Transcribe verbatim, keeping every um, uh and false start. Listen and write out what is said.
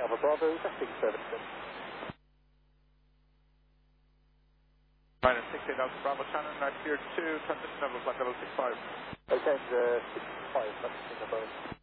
Alpha Bravo, testing service. Minus six eight Alpha Bravo, Channel nine Pier two, transition level, flight level six five. Okay, uh, six five, that's in the boat.